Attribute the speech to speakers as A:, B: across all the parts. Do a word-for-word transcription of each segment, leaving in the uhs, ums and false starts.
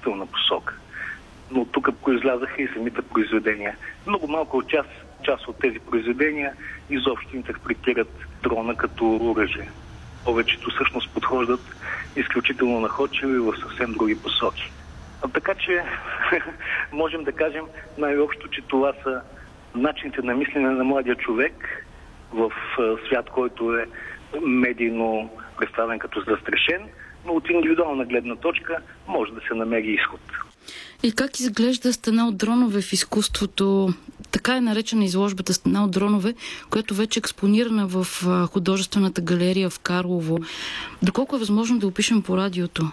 A: положителна посока. Но тук произлязаха и самите произведения. Много малко част, част от тези произведения изобщо интерпретират дрона като оръжие. Повечето всъщност подхождат изключително находчиво и в съвсем други посоки. А така че можем да кажем най-общо, че това са начините на мислене на младия човек в свят, който е медийно представен като застрашен, но от индивидуална гледна точка може да се намери изход.
B: И как изглежда стена от дронове в изкуството? Така е наречена изложбата стена от дронове, която вече е експонирана в художествената галерия в Карлово. Доколко е възможно да опишем по радиото?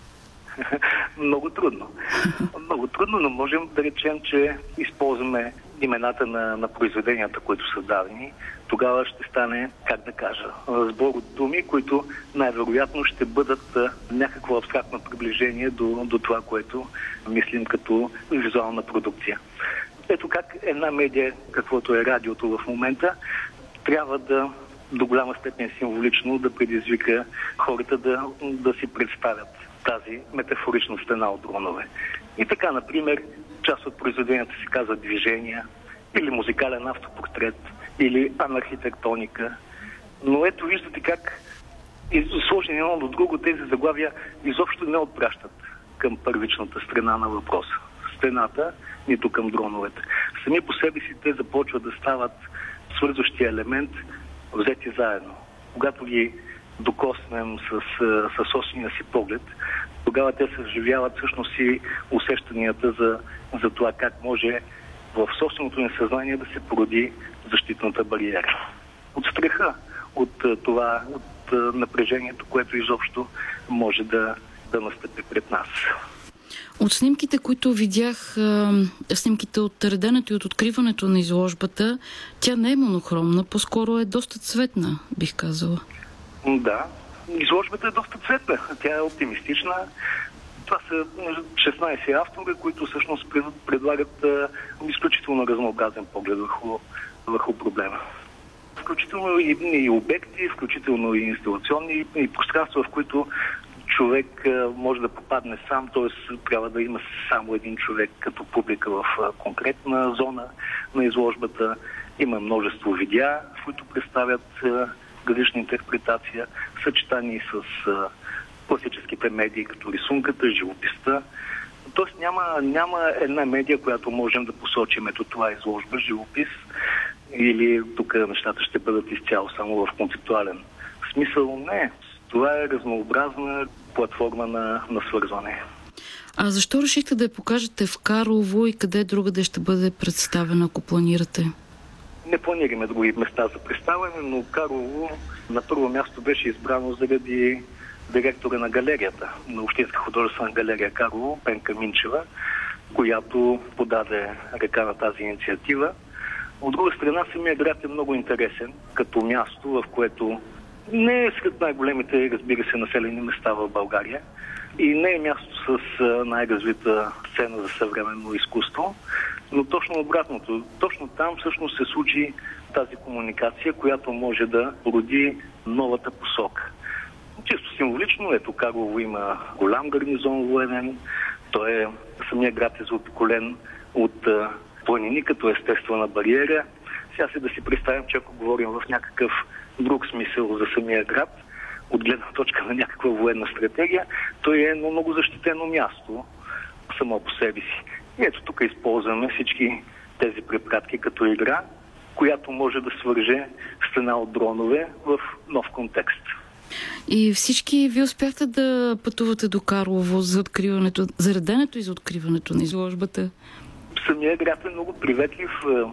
A: Много трудно. Много трудно, но можем да речем, че използваме имената на, на произведенията, които са дадени. Тогава ще стане, как да кажа, сбор от думи, които най-вероятно ще бъдат някакво абстрактно приближение до, до това, което мислим като визуална продукция. Ето как една медия, каквото е радиото в момента, трябва да до голяма степен символично да предизвика хората да, да си представят тази метафорична стена от дронове. И така, например, част от произведенията се казва движения, или музикален автопортрет, или анархитектоника. Но ето виждате как сложени едно до друго тези заглавия изобщо не отпращат към първичната страна на въпроса. Стената, нито към дроновете. Сами по себе си те започват да стават свързващия елемент, взети заедно. Когато ги докоснем с, с собствения си поглед, тогава те съживяват всъщност и усещанията за, за това как може в собственото ни съзнание да се породи защитната бариера. От страха, от това, от напрежението, което изобщо може да, да настъпи пред нас.
B: От снимките, които видях, снимките от реденето и от откриването на изложбата, тя не е монохромна, по-скоро е доста цветна, бих казала.
A: Да, изложбата е доста цветна. Тя е оптимистична. Това са шестнайсет автори, които всъщност предлагат изключително разнообразен поглед върху, върху проблема. Включително и, и обекти, включително и инсталационни, и пространства, в които човек може да попадне сам, т.е. трябва да има само един човек като публика в конкретна зона на изложбата. Има множество видеа, в които представят различна интерпретация, съчетани с класическите медии, като рисунката, живописта. Тоест няма, няма една медия, която можем да посочим. Ето това е изложба, живопис, или тук нещата ще бъдат изцяло само в концептуален смисъл. Не. Това е разнообразна платформа на, на свързване.
B: А защо решихте да я покажете в Карлово и къде другаде ще бъде представена, ако планирате?
A: Не планираме други места за представяне, но Карлово на първо място беше избрано заради директора на галерията, на Общинска художествена галерия Карлово, Пенка Минчева, която подаде ръка на тази инициатива. От друга страна, самия град е много интересен като място, в което не е сред най-големите, разбира се, населени места в България и не е място с най-развита сцена за съвременно изкуство, но точно обратното. Точно там всъщност се случи тази комуникация, която може да породи новата посока. Чисто символично, ето Карлово има голям гарнизон военен, той е, самия град е заобиколен от планини като естествена бариера. Сега си да си представим, че ако говорим в някакъв друг смисъл за самия град, от гледна точка на някаква военна стратегия, той е едно много защитено място само по себе си. И ето тук използваме всички тези препратки като игра, която може да свърже стена от дронове в нов контекст.
B: И всички ви успяхте да пътувате до Карлово за откриването, за реденето и за откриването на изложбата?
A: Самия град е много приветлив.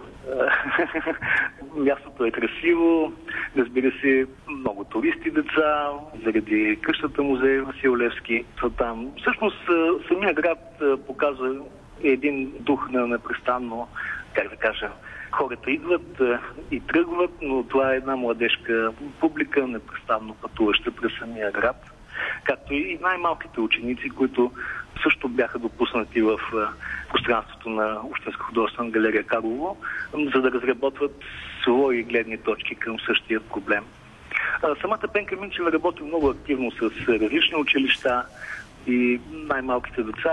A: Мястото е красиво. Разбира се, много туристи, деца, заради къщата музей Васил Левски са там. Всъщност, самия град показва един дух на непрестанно, как да кажа, хората идват и тръгват, но това е една младежка публика, непрестанно пътуваща през самия град. Както и най-малките ученици, които също бяха допуснати в пространството на Общинска художествена галерия Карлово, за да разработват свои гледни точки към същия проблем. Самата Пенка Минчева работи много активно с различни училища и най-малките деца.